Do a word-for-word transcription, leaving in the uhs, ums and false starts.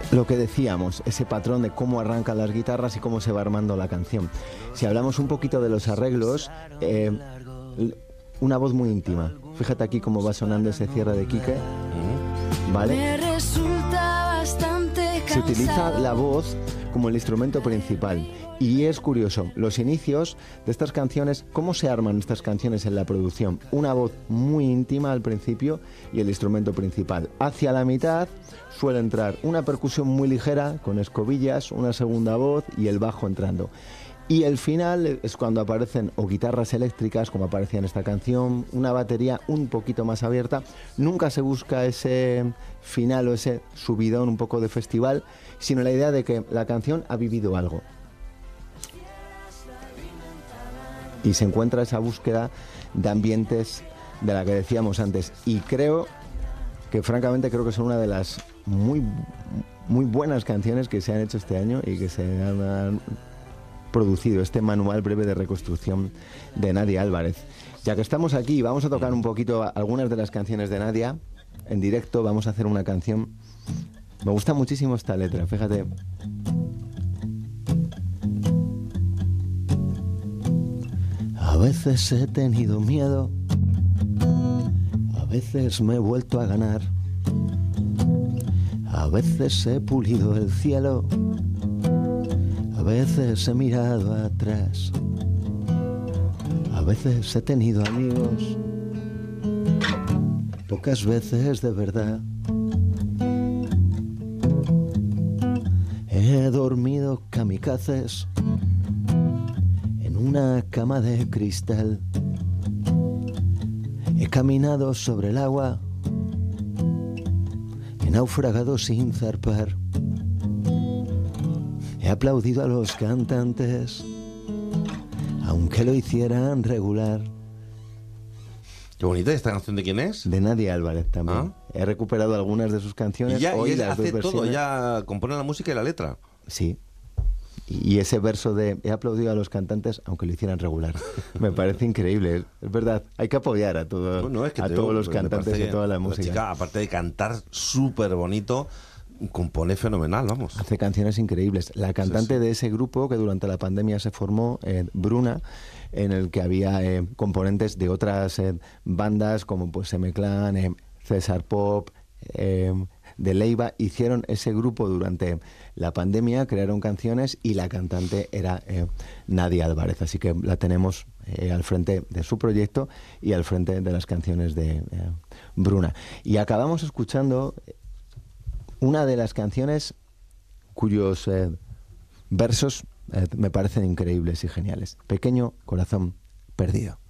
Lo que decíamos, ese patrón de cómo arrancan las guitarras y cómo se va armando la canción. Si hablamos un poquito de los arreglos, eh, una voz muy íntima. Fíjate aquí cómo va sonando ese cierre de Quique, ¿vale? Se utiliza la voz como el instrumento principal. Y es curioso, los inicios de estas canciones, ¿cómo se arman estas canciones en la producción? Una voz muy íntima al principio y el instrumento principal. Hacia la mitad suele entrar una percusión muy ligera con escobillas, una segunda voz y el bajo entrando. Y el final es cuando aparecen o guitarras eléctricas, como aparecía en esta canción, una batería un poquito más abierta. Nunca se busca ese final o ese subidón un poco de festival, sino la idea de que la canción ha vivido algo. Y se encuentra esa búsqueda de ambientes de la que decíamos antes. Y creo que, francamente, creo que son una de las muy, muy buenas canciones que se han hecho este año y que se han producido, este manual breve de reconstrucción de Nadia Álvarez. Ya que estamos aquí, vamos a tocar un poquito algunas de las canciones de Nadia. En directo vamos a hacer una canción. Me gusta muchísimo esta letra, fíjate. A veces he tenido miedo, a veces me he vuelto a ganar, a veces he pulido el cielo, a veces he mirado atrás, a veces he tenido amigos, pocas veces de verdad. He dormido kamikazes en una cama de cristal. He caminado sobre el agua, he naufragado sin zarpar. He aplaudido a los cantantes, aunque lo hicieran regular. Qué bonita. ¿Esta canción de quién es? De Nadia Álvarez también. ¿Ah? He recuperado algunas de sus canciones. Y ya hoy y las hace dos todo, versiones. ya compone la música y la letra. Sí. Y ese verso de he aplaudido a los cantantes aunque lo hicieran regular. Me parece increíble. Es verdad, hay que apoyar a, todo, Bueno, es que a te todos digo, los me cantantes parece y que toda la la música. chica, aparte de cantar súper bonito, compone fenomenal, vamos. Hace canciones increíbles. La cantante sí, sí. de ese grupo que durante la pandemia se formó, eh, Bruna, en el que había eh, componentes de otras eh, bandas como pues M-Clan, eh, César Pop, eh, de Leiva, hicieron ese grupo durante la pandemia, crearon canciones y la cantante era eh, Nadia Álvarez, así que la tenemos eh, al frente de su proyecto y al frente de las canciones de eh, Bruna. Y acabamos escuchando una de las canciones cuyos eh, versos eh, me parecen increíbles y geniales. Pequeño corazón perdido.